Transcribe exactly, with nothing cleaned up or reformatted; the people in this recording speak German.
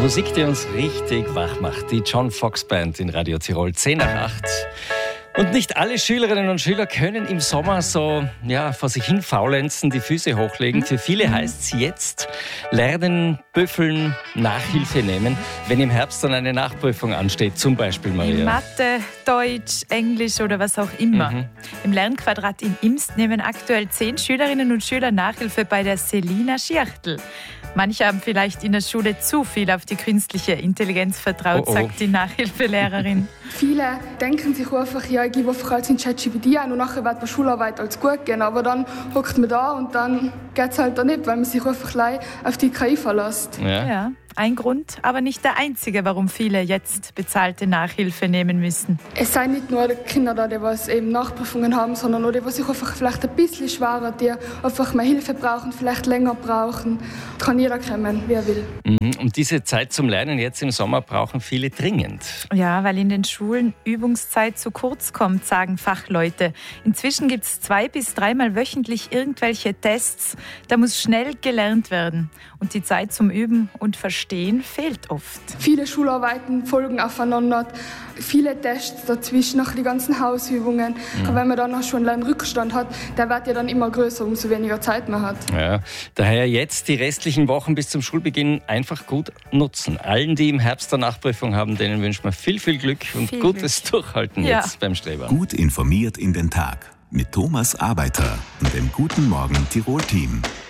Musik, die uns richtig wach macht. Die John Fox Band in Radio Tirol, zehn nach acht. Und nicht alle Schülerinnen und Schüler können im Sommer so ja, vor sich hin faulenzen, die Füße hochlegen. Für viele heißt es jetzt lernen, büffeln, Nachhilfe nehmen, wenn im Herbst dann eine Nachprüfung ansteht, zum Beispiel, Maria. In Mathe, Deutsch, Englisch oder was auch immer. Mhm. Im Lernquadrat in Imst nehmen aktuell zehn Schülerinnen und Schüler Nachhilfe bei der Selina Schiertl. Manche haben vielleicht in der Schule zu viel auf die künstliche Intelligenz vertraut, oh, oh. sagt die Nachhilfelehrerin. Viele denken sich einfach, ja, ich gebe einfach alles in ChatGPT ein und nachher wird die Schularbeit als gut gehen. Aber dann hockt man da und dann geht es halt auch nicht, weil man sich einfach auf die K I verlässt. Ja. ja. Ein Grund, aber nicht der einzige, warum viele jetzt bezahlte Nachhilfe nehmen müssen. Es seien nicht nur die Kinder da, die was eben Nachprüfungen haben, sondern auch die, die sich einfach vielleicht ein bisschen schwerer, die einfach mehr Hilfe brauchen, vielleicht länger brauchen. Kann jeder kommen, wie er will. Und diese Zeit zum Lernen jetzt im Sommer brauchen viele dringend. Ja, weil in den Schulen Übungszeit zu kurz kommt, sagen Fachleute. Inzwischen gibt es zwei- bis dreimal wöchentlich irgendwelche Tests. Da muss schnell gelernt werden. Und die Zeit zum Üben und Verstehen fehlt oft. Viele Schularbeiten folgen aufeinander, viele Tests dazwischen, noch die ganzen Hausübungen. Mhm. Aber wenn man dann noch schon einen Rückstand hat, der wird ja dann immer größer, umso weniger Zeit man hat. Ja, daher jetzt die restlichen Wochen bis zum Schulbeginn einfach gut nutzen. Allen, die im Herbst eine Nachprüfung haben, denen wünschen wir viel, viel Glück und viel gutes Glück. Durchhalten ja. jetzt beim Streber. Gut informiert in den Tag mit Thomas Arbeiter und dem Guten Morgen Tirol Team.